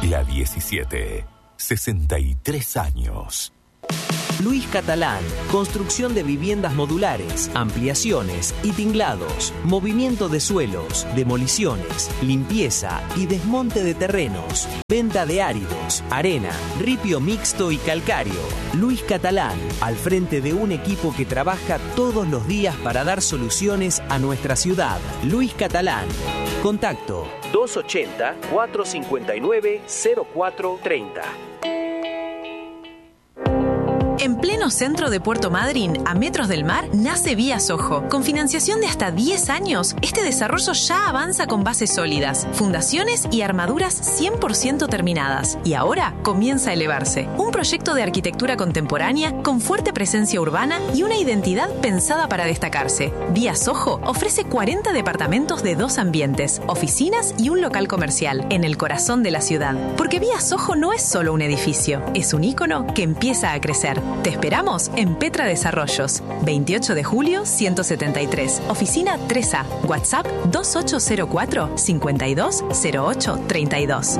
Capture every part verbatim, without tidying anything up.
La diecisiete, sesenta y tres años. Luis Catalán, construcción de viviendas modulares, ampliaciones y tinglados, movimiento de suelos, demoliciones, limpieza y desmonte de terrenos, venta de áridos, arena, ripio mixto y calcáreo. Luis Catalán, al frente de un equipo que trabaja todos los días para dar soluciones a nuestra ciudad. Luis Catalán. Contacto dos ochenta, cuatrocientos cincuenta y nueve, cero cuatro treinta. En pleno centro de Puerto Madryn, a metros del mar, nace Vía Sojo. Con financiación de hasta diez años, este desarrollo ya avanza con bases sólidas, fundaciones y armaduras cien por ciento terminadas. Y ahora comienza a elevarse. Un proyecto de arquitectura contemporánea con fuerte presencia urbana y una identidad pensada para destacarse. Vía Sojo ofrece cuarenta departamentos de dos ambientes, oficinas y un local comercial en el corazón de la ciudad. Porque Vía Sojo no es solo un edificio, es un ícono que empieza a crecer. Te esperamos en Petra Desarrollos, veintiocho de julio ciento setenta y tres, oficina tres A, WhatsApp dos ocho cero cuatro, cinco dos cero ocho tres dos.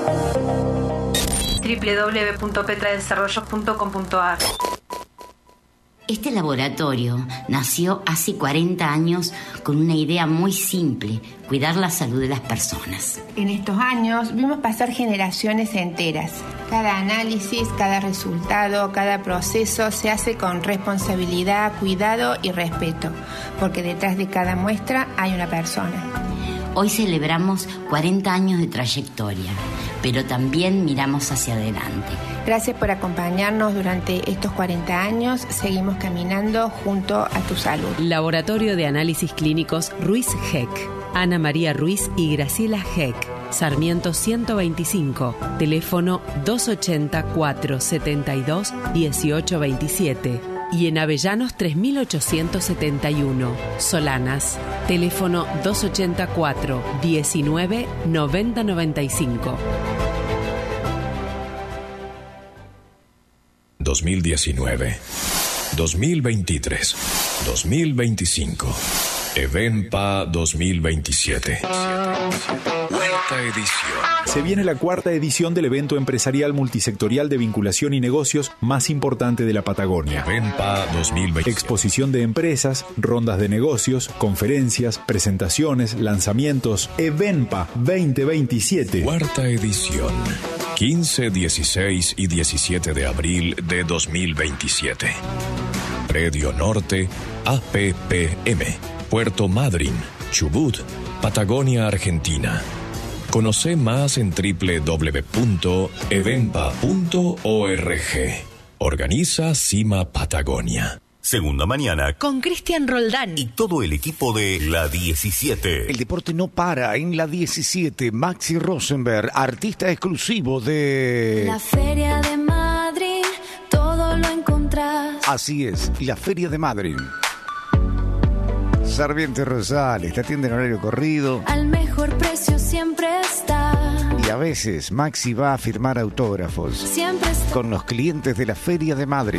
doble u doble u doble u punto petra desarrollos punto com punto a r. Este laboratorio nació hace cuarenta años con una idea muy simple: cuidar la salud de las personas. En estos años vimos pasar generaciones enteras. Cada análisis, cada resultado, cada proceso se hace con responsabilidad, cuidado y respeto, porque detrás de cada muestra hay una persona. Hoy celebramos cuarenta años de trayectoria, pero también miramos hacia adelante. Gracias por acompañarnos durante estos cuarenta años. Seguimos caminando junto a tu salud. Laboratorio de Análisis Clínicos Ruiz Heck. Ana María Ruiz y Graciela Heck. Sarmiento ciento veinticinco. Teléfono dos ochenta, cuatrocientos setenta y dos, dieciocho veintisiete. Y en Avellanos tres mil ochocientos setenta y uno, Solanas. Teléfono dos ochenta y cuatro, diecinueve, noventa noventa y cinco. dos mil diecinueve, dos mil veintitrés, dos mil veinticinco. Evenpa dos mil veintisiete. Cuarta edición. Se viene la cuarta edición del evento empresarial multisectorial de vinculación y negocios más importante de la Patagonia. Evenpa dos mil veinte. Exposición de empresas, rondas de negocios, conferencias, presentaciones, lanzamientos. Evenpa veinte veintisiete. Cuarta edición. quince, dieciséis y diecisiete de abril de dos mil veintisiete. Predio Norte, A P P M. Puerto Madryn, Chubut, Patagonia, Argentina. Conoce más en doble u doble u doble u punto evenpa punto org. Organiza Cima Patagonia. Segunda mañana Con Cristian Roldán y todo el equipo de La diecisiete. El deporte no para en La diecisiete. Maxi Rosenberg, artista exclusivo de... La Feria de Madrid, todo lo encontrás. Así es, la Feria de Madrid. Sarmiento y Rosales, te atiende en horario corrido. Al mejor precio siempre está. Y a veces Maxi va a firmar autógrafos. Siempre está. Con los clientes de la Feria de Madrid.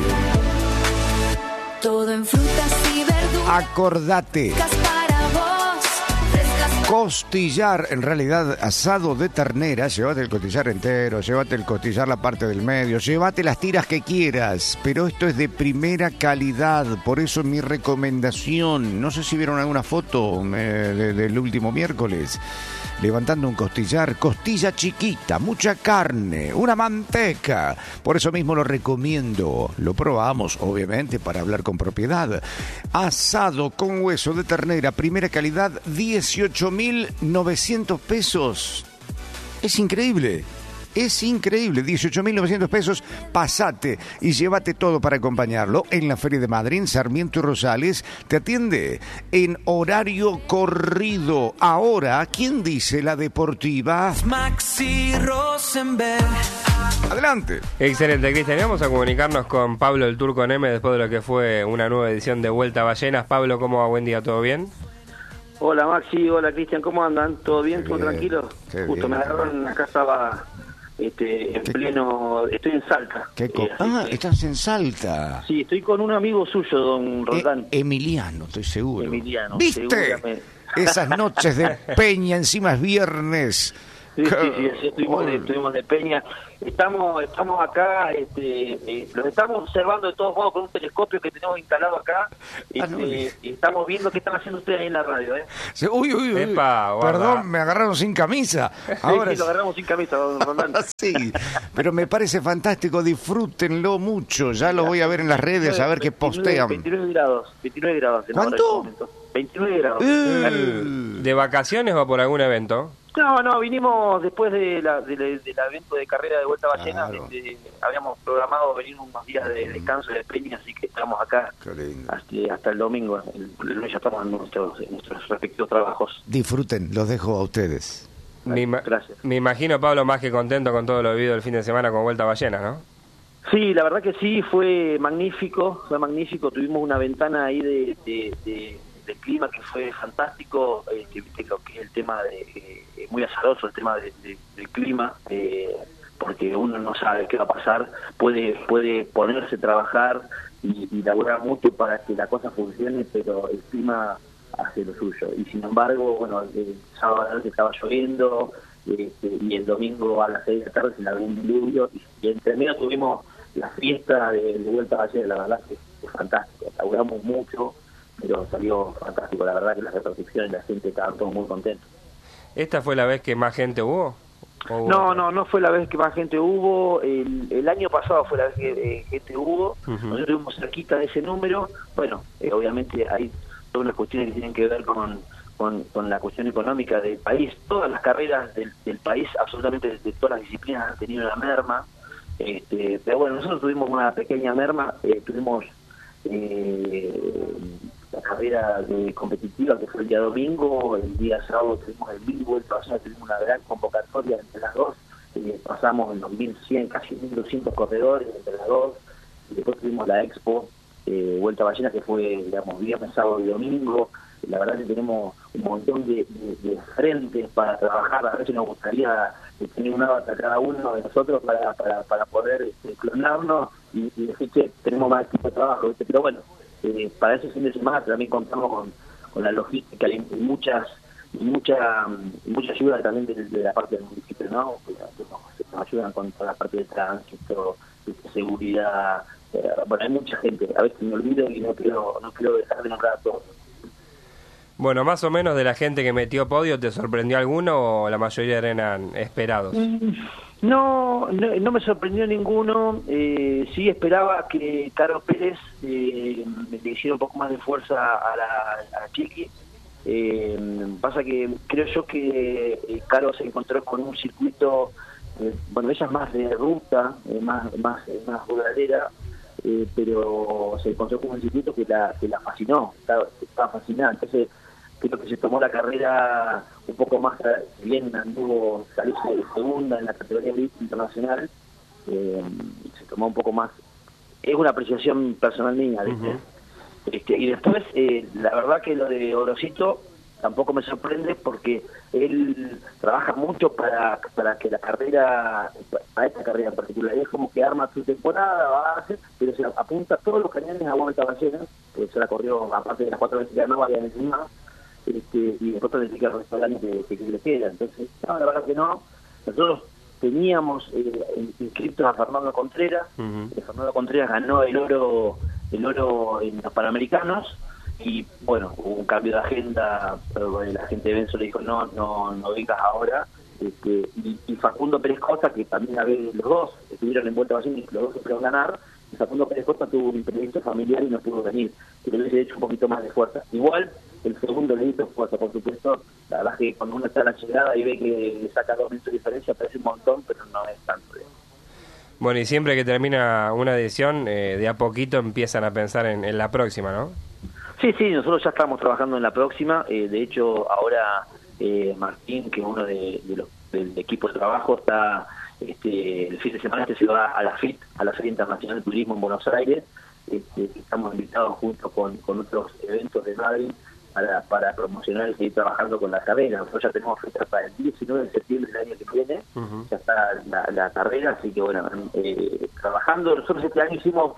Todo en frutas y verduras. Acordate. Para vos, frescas. Costillar, en realidad asado de ternera. Llévate el costillar entero, llévate el costillar la parte del medio, llévate las tiras que quieras, pero esto es de primera calidad. Por eso mi recomendación, no sé si vieron alguna foto eh, de, del último miércoles, levantando un costillar, costilla chiquita, mucha carne, una manteca. Por eso mismo lo recomiendo. Lo probamos, obviamente, para hablar con propiedad. Asado con hueso de ternera, primera calidad, dieciocho mil novecientos pesos. Es increíble. Es increíble, dieciocho mil novecientos pesos, pasate y llévate todo para acompañarlo en la Feria de Madrid. Sarmiento y Rosales te atiende en horario corrido. Ahora, ¿quién dice la deportiva? Maxi Rosenberg. Adelante. Excelente, Cristian. Vamos a comunicarnos con Pablo el Turco Neme después de lo que fue una nueva edición de Vuelta a Ballenas. Pablo, ¿cómo va? Buen día, ¿todo bien? Hola Maxi, hola Cristian, ¿cómo andan? ¿Todo bien? ¿Todo bien, tranquilo? Justo bien. me agarraron, acá estaba este, en pleno, estoy en Salta. ¿Qué co- Eh, ah, que- estás en Salta. Sí, estoy con un amigo suyo, don Roldán. E- Emiliano, estoy seguro. Emiliano. ¿Viste? seguramente. Esas noches de peña, encima es viernes. Sí, sí, sí, sí, estuvimos, de, estuvimos de peña. Estamos estamos acá, este, eh, los estamos observando de todos modos con un telescopio que tenemos instalado acá. Este, Ah, no. y estamos viendo qué están haciendo ustedes ahí en la radio. ¿eh? Uy, uy, uy. Epa, guarda. Perdón, me agarraron sin camisa. Ahora Sí, sí, lo agarramos sin camisa, don Rolando. sí, pero me parece fantástico, disfrútenlo mucho. Ya lo voy a ver en las redes, a ver qué postean. veintinueve grados, veintinueve grados. en ¿Cuánto? ahora, en este momento. veintinueve grados. Eh. ¿De vacaciones o por algún evento? No, no, vinimos después de la, de la- del evento de carrera de Vuelta a Ballena. Claro. Este, habíamos programado venir unos días de descanso de peña, así que estamos acá Qué lindo. hasta, hasta el domingo. El, el lunes ya estamos en nuestros, en nuestros respectivos trabajos. Disfruten, los dejo a ustedes. Me, ima- Gracias. me imagino, Pablo, más que contento con todo lo vivido el fin de semana con Vuelta a Ballenas, ¿no? Sí, la verdad que sí, fue magnífico, fue magnífico. Tuvimos una ventana ahí de, de, de- del clima que fue fantástico. Este, viste lo que es el tema de eh, muy azaroso el tema de, de- del clima, eh, porque uno no sabe qué va a pasar. Puede puede ponerse a trabajar y, y laburar mucho para que la cosa funcione, pero el clima hace lo suyo. Y sin embargo, bueno, el sábado a la noche estaba lloviendo. Este, y el domingo a las seis de la tarde se largó un diluvio y, y entre medio tuvimos la fiesta de, de Vuelta a Ballena. La verdad que es fantástico, laburamos mucho, pero salió fantástico. La verdad que las repercusiones, la gente estaba todos muy contentos. ¿Esta fue la vez que más gente hubo? ¿O hubo No, otra? no, no fue la vez que más gente hubo. El, el año pasado fue la vez que eh, gente hubo. Ujú. Nosotros estuvimos cerquita de ese número. Bueno, eh, obviamente hay todas las cuestiones que tienen que ver con, con, con la cuestión económica del país. Todas las carreras del, del país, absolutamente de, de todas las disciplinas, han tenido una merma. Este, pero bueno, nosotros tuvimos una pequeña merma. Eh, tuvimos eh, la carrera de competitiva que fue el día domingo. El día sábado tuvimos el mil Vuelta a Ballena, tuvimos una gran convocatoria entre las dos. Eh, pasamos en los mil cien, casi mil doscientos corredores entre las dos. Y después tuvimos la Expo eh, Vuelta a Ballena, que fue, digamos, viernes, sábado y domingo. La verdad que tenemos un montón de, de, de frentes para trabajar. A veces nos gustaría eh, tener un avatar cada uno de nosotros para para, para poder este, clonarnos y, y decir que tenemos más equipo de trabajo, ¿viste? Pero bueno, eh, para ese fin de semana también contamos con, con la logística y muchas y mucha mucha ayuda también de, de la parte del municipio, ¿no? Que, que nos, nos ayudan con toda la parte de tránsito, de seguridad. Eh, bueno, hay mucha gente. A veces me olvido y no quiero no quiero dejar de nombrar a todos. Bueno, más o menos de la gente que metió podio, ¿te sorprendió alguno o la mayoría eran esperados? No, no, no me sorprendió ninguno. Eh, sí esperaba que Caro Pérez eh, le hiciera un poco más de fuerza a la, a la Chiqui. Eh, pasa que creo yo que eh, Caro se encontró con un circuito, eh, bueno, ella es más de ruta, eh, más más eh, más ruradera, eh, pero se encontró con un circuito que la que la fascinó, estaba, estaba fascinada. Entonces creo que se tomó la carrera un poco más, si bien anduvo, salió de segunda en la categoría internacional, eh, se tomó un poco más. Es una apreciación personal mía, ¿viste? Ujú. Este, y después, eh, la verdad que lo de Orosito tampoco me sorprende porque él trabaja mucho para para que la carrera, para esta carrera en particular, es como que arma su temporada, va a hacer, pero se apunta todos los cañones a Vuelta a Ballena, porque se la corrió, aparte de las cuatro veces que ganó, había encima, este, y después planifica el resto del año que, que, que le queda. Entonces, no, la verdad que no. Nosotros teníamos eh, inscritos a Fernando Contreras. Ujú. eh, Fernando Contreras ganó el oro el oro en los Panamericanos y bueno, hubo un cambio de agenda, pero la gente de Benzo le dijo no, no, no vengas ahora. Este, y, y Facundo Pérez Costa, que también a ver, los dos estuvieron en Vuelta a Ballena y los dos supieron ganar. Y Facundo Pérez Costa tuvo un imprevisto familiar y no pudo venir, pero le hubiese hecho un poquito más de fuerza. Igual el segundo le hizo fuerza, por supuesto. La verdad es que cuando uno está a la llegada y ve que le saca dos minutos de diferencia parece un montón, pero no es tanto. Bueno, y siempre que termina una edición, eh, de a poquito empiezan a pensar en, en la próxima, ¿no? Sí, sí, nosotros ya estamos trabajando en la próxima. Eh, de hecho, ahora eh, Martín, que es uno de, de los, del equipo de trabajo, está este, el fin de semana este se va a la F I T, a la Feria Internacional de Turismo en Buenos Aires. Este, estamos invitados junto con, con otros eventos de Madrid para, para promocionar y seguir trabajando con la carrera. Nosotros ya tenemos fecha para el diecinueve de septiembre del año que viene. Uh-huh. Ya está la, la carrera, así que bueno, eh, trabajando. Nosotros este año hicimos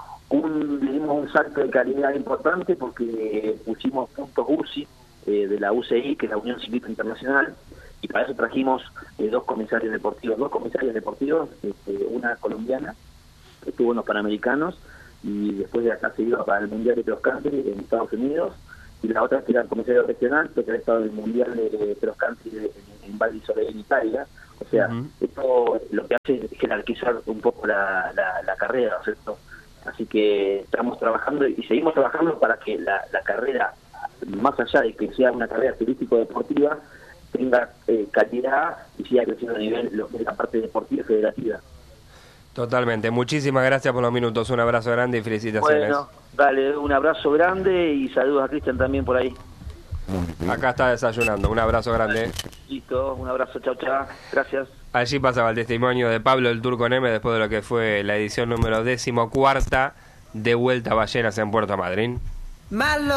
un, le dimos un salto de calidad importante porque pusimos puntos U C I eh, de la U C I, que es la Unión Ciclista Internacional, y para eso trajimos eh, dos comisarios deportivos, dos comisarios deportivos, este, una colombiana, que estuvo en los Panamericanos, y después de acá se iba para el Mundial de Cross Country en Estados Unidos, y la otra que era el comisario regional, que había estado en el Mundial de Cross Country de, en, en Val di Sole, en Italia. O sea, uh-huh. esto lo que hace es jerarquizar un poco la, la, la carrera, ¿no es cierto? Así que estamos trabajando y seguimos trabajando para que la, la carrera, más allá de que sea una carrera turístico-deportiva, tenga eh, calidad y siga creciendo a nivel lo que es la parte deportiva y federativa. Totalmente. Muchísimas gracias por los minutos. Un abrazo grande y felicitaciones. Bueno, dale, un abrazo grande y saludos a Cristian también por ahí. Acá está desayunando. Un abrazo grande. Listo, un abrazo, chao, chao. Gracias. Allí pasaba el testimonio de Pablo el Turco Neme después de lo que fue la edición número decimocuarta de Vuelta a Ballenas en Puerto Madryn. Malo.